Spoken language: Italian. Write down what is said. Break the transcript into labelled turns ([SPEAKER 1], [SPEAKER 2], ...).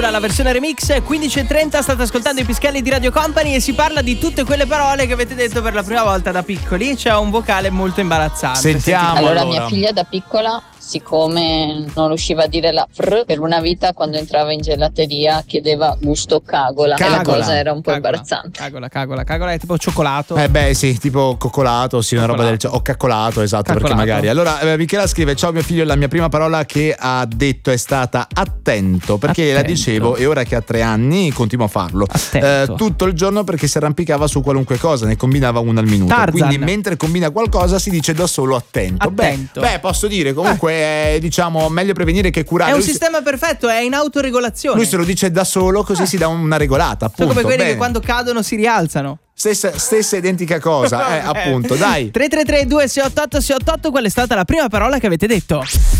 [SPEAKER 1] La versione remix 15:30, state ascoltando i Pischelli di Radio Company e si parla di tutte quelle parole che avete detto per la prima volta da piccoli. C'è un vocale molto imbarazzante.
[SPEAKER 2] Sentiamo.
[SPEAKER 3] Allora, mia figlia da piccola, siccome non riusciva a dire la fr, per una vita quando entrava in gelateria chiedeva gusto cagola. E la cosa era un po' imbarazzante.
[SPEAKER 1] Cagola è tipo cioccolato.
[SPEAKER 2] Beh sì, tipo coccolato, sì, una roba del o caccolato, esatto,
[SPEAKER 1] Caccolato.
[SPEAKER 2] perché magari. Allora Michela scrive: ciao mio figlio, la mia prima parola che ha detto è stata attento, perché la dicevo e ora che ha 3 anni continuo a farlo tutto il giorno, perché si arrampicava su qualunque cosa, ne combinava una al minuto.
[SPEAKER 1] Tarzan.
[SPEAKER 2] Quindi mentre combina qualcosa si dice da solo attento. Beh, posso dire comunque diciamo meglio prevenire che curare.
[SPEAKER 1] È un sistema perfetto, è in autoregolazione.
[SPEAKER 2] Lui se lo dice da solo, così si dà una regolata, appunto.
[SPEAKER 1] Sono come quelli
[SPEAKER 2] Bene.
[SPEAKER 1] che quando cadono si rialzano.
[SPEAKER 2] Stessa identica cosa, appunto, dai.
[SPEAKER 1] 333 2688 688, qual è stata la prima parola che avete detto?